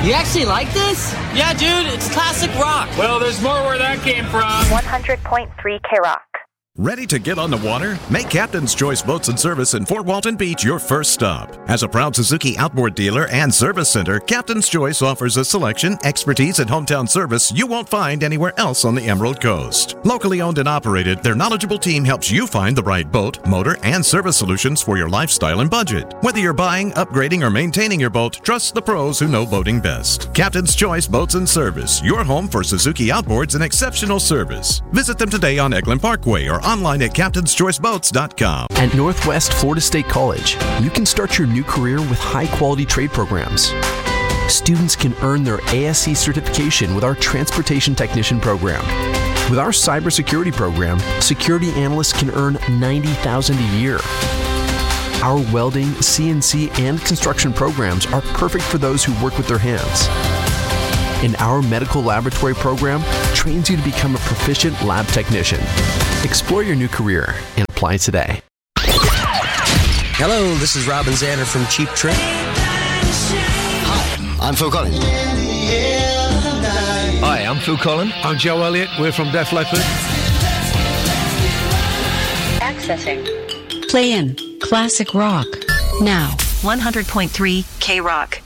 You actually like this? Yeah, dude, it's classic rock. Well, there's more where that came from. 100.3 K-Rock. Ready to get on the water? Make Captain's Choice Boats and Service in Fort Walton Beach your first stop. As a proud Suzuki outboard dealer and service center, Captain's Choice offers a selection, expertise, and hometown service you won't find anywhere else on the Emerald Coast. Locally owned and operated, their knowledgeable team helps you find the right boat, motor, and service solutions for your lifestyle and budget. Whether you're buying, upgrading, or maintaining your boat, trust the pros who know boating best. Captain's Choice Boats and Service, your home for Suzuki outboards and exceptional service. Visit them today on Eglin Parkway or online at captainschoiceboats.com. At Northwest Florida State College, you can start your new career with high-quality trade programs. Students can earn their ASC certification with our Transportation Technician program. With our cybersecurity program, security analysts can earn $90,000 a year. Our welding, CNC, and construction programs are perfect for those who work with their hands. And our medical laboratory program trains you to become a proficient lab technician. Explore your new career and apply today. Hello, this is Robin Zander from Cheap Trick. Hi, I'm Phil Collins. Hi, I'm Phil Collins. I'm Joe Elliott. We're from Def Leppard. Accessing. Play in Classic Rock now. 100.3 K-Rock.